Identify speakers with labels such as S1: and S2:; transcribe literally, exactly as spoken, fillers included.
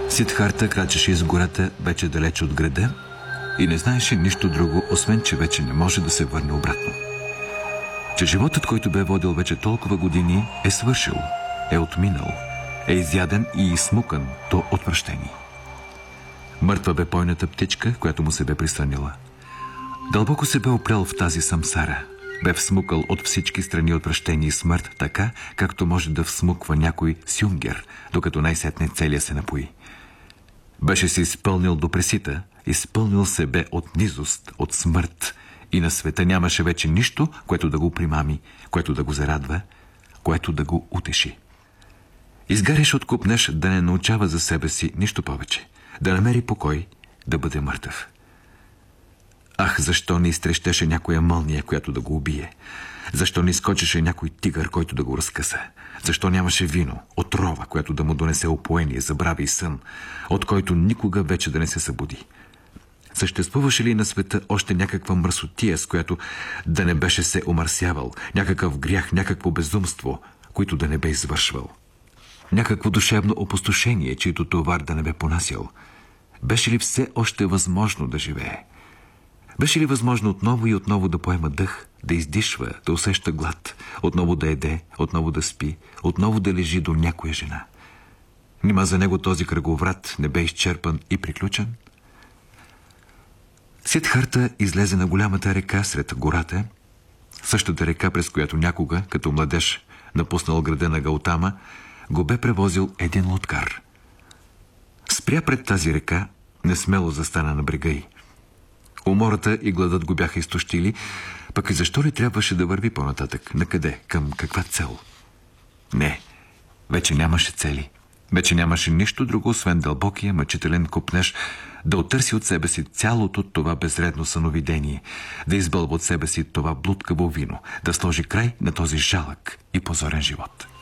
S1: Сидхарта крачеше из гората вече далеч от града и не знаеше нищо друго, освен че вече не може да се върне обратно. Че животът, който бе водил вече толкова години, е свършил, е отминал, е изяден и изсмукан до отвращение. Мъртва бе пойната птичка, която му се бе присънила. Дълбоко се бе опрял в тази самсара, бе всмукал от всички страни отвращение и смърт, така, както може да всмуква някой сюнгер, докато най-сетне целия се напои. Беше се изпълнил до пресита, изпълнил се бе от низост, от смърт, и на света нямаше вече нищо, което да го примами, което да го зарадва, което да го утеши. Изгаряше от купнеж да не научава за себе си нищо повече, да намери покой, да бъде мъртъв. Ах, защо не изтрещеше някоя мълния, която да го убие? Защо не изкочеше някой тигър, който да го разкъса? Защо нямаше вино, отрова, която да му донесе упоение, забрави и сън, от който никога вече да не се събуди? Съществуваше ли на света още някаква мръсотия, с която да не беше се омърсявал, някакъв грях, някакво безумство, които да не бе извършвал? Някакво душевно опустошение, чието товар да не бе понасял? Беше ли все още възможно да живее? Беше ли възможно отново и отново да поема дъх, да издишва, да усеща глад, отново да еде, отново да спи, отново да лежи до някоя жена? Нима за него този кръговрат не бе изчерпан и приключен? Сидхарта излезе на голямата река сред гората, същата река, през която някога, като младеж, напуснал града на Гаутама, го бе превозил един лодкар. Спря пред тази река, несмело застана на брега й. Умората и гладът го бяха изтощили, пък и защо ли трябваше да върви по-нататък? Накъде? Към каква цел? Не, вече нямаше цели. Вече нямаше нищо друго, освен дълбокия мъчителен купнеж, да оттърси от себе си цялото това безредно съновидение, да избълва от себе си това блудкаво вино, да сложи край на този жалък и позорен живот.